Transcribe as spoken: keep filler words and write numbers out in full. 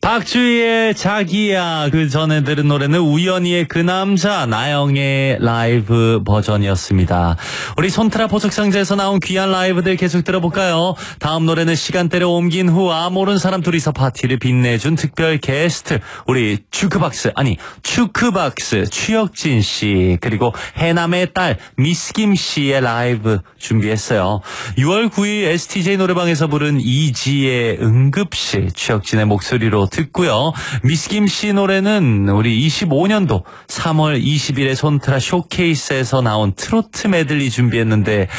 박주희의 자기야, 그 전에 들은 노래는 우연히의 그 남자, 나영의 라이브 버전이었습니다. 우리 손트라 보석상자에서 나온 귀한 라이브들 계속 들어볼까요? 다음 노래는 시간대를 옮긴 후 아모르는 사람 둘이서 파티를 빛내준 특별 게스트, 우리 주크박스, 아니 추크박스 추혁진 씨, 그리고 해남의 딸 미스김 씨의 라이브 준비했어요. 유월 구일 에스티제이 노래방에서 부른 이지의 응급실, 추혁진의 목소리로 듣고요. 미스김 씨 노래는 우리 이십오년도 삼월 이십일에 손트라 쇼케이스에서 나온 트로트 메들리 준비했는데